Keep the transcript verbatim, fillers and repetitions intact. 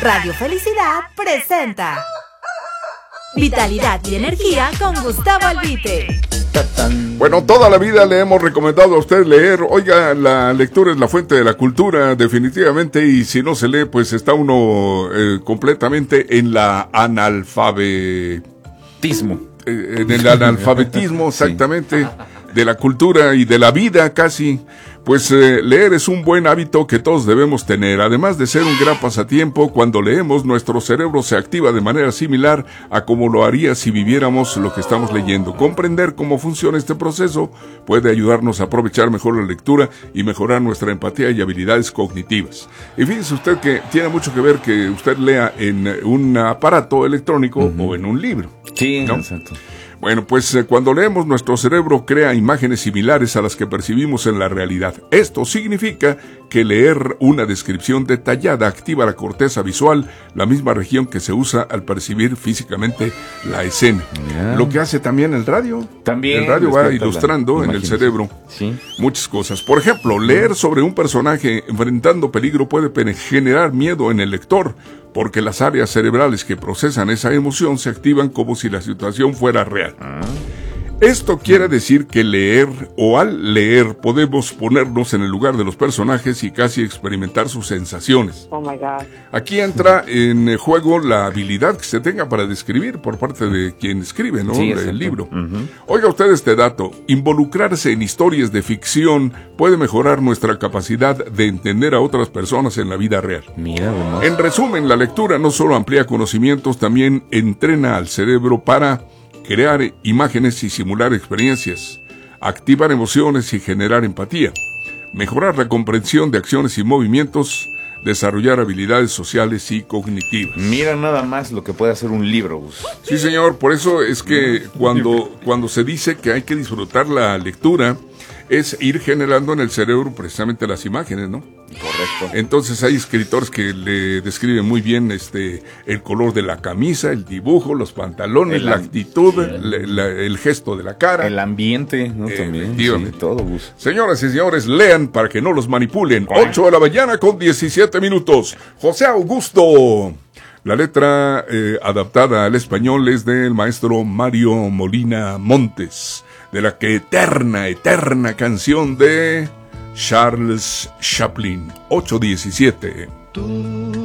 Radio Felicidad presenta Vitalidad y Energía con Gustavo Albite. Bueno, toda la vida le hemos recomendado a usted leer. Oiga, la lectura es la fuente de la cultura, definitivamente, y si no se lee, pues está uno eh, completamente en la analfabetismo. Eh, en el analfabetismo, exactamente, sí. De la cultura y de la vida casi. Pues eh, leer es un buen hábito que todos debemos tener. Además de ser un gran pasatiempo, cuando leemos, nuestro cerebro se activa de manera similar a como lo haría si viviéramos lo que estamos leyendo. Comprender cómo funciona este proceso puede ayudarnos a aprovechar mejor la lectura y mejorar nuestra empatía y habilidades cognitivas. Y fíjese usted que tiene mucho que ver que usted lea en un aparato electrónico uh-huh. o en un libro. Sí, ¿no? Exacto. Bueno, pues eh, cuando leemos, nuestro cerebro crea imágenes similares a las que percibimos en la realidad. Esto significa que leer una descripción detallada activa la corteza visual, la misma región que se usa al percibir físicamente la escena. Yeah. Lo que hace también el radio. También. El radio va ilustrando en el cerebro sí. muchas cosas. Por ejemplo, leer sobre un personaje enfrentando peligro puede generar miedo en el lector, porque las áreas cerebrales que procesan esa emoción se activan como si la situación fuera real. Ah. Esto quiere decir que leer o al leer podemos ponernos en el lugar de los personajes y casi experimentar sus sensaciones. Oh my God. Aquí entra en juego la habilidad que se tenga para describir por parte de quien escribe, ¿no? Sí, el libro. Uh-huh. Oiga usted este dato, involucrarse en historias de ficción puede mejorar nuestra capacidad de entender a otras personas en la vida real. Mira, además. En resumen, la lectura no solo amplía conocimientos, también entrena al cerebro para crear imágenes y simular experiencias, activar emociones y generar empatía, mejorar la comprensión de acciones y movimientos, desarrollar habilidades sociales y cognitivas. Mira nada más lo que puede hacer un libro, Gus. Sí, señor, por eso es que cuando, cuando se dice que hay que disfrutar la lectura, es ir generando en el cerebro precisamente las imágenes, ¿no? Correcto. Entonces hay escritores que le describen muy bien este el color de la camisa, el dibujo, los pantalones, el la actitud, sí. la, la, el gesto de la cara. El ambiente, ¿no? Eh, También. Efectivamente. Sí, todo, Gus. Señoras y señores, lean para que no los manipulen. ocho de la mañana con diecisiete minutos. José Augusto. La letra eh, adaptada al español es del maestro Mario Molina Montes, de la que eterna, eterna canción de Charles Chaplin. ocho diecisiete.